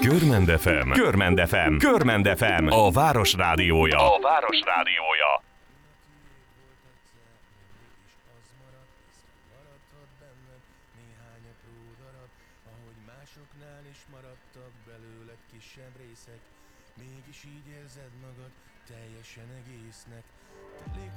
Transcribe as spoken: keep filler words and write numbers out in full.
Körmend ef em, Körmend ef em, Körmend ef em, a város rádiója. A város rádiója. Másoknál is maradtak belőled kisebb részek, mégis így érzed magad teljesen egésznek.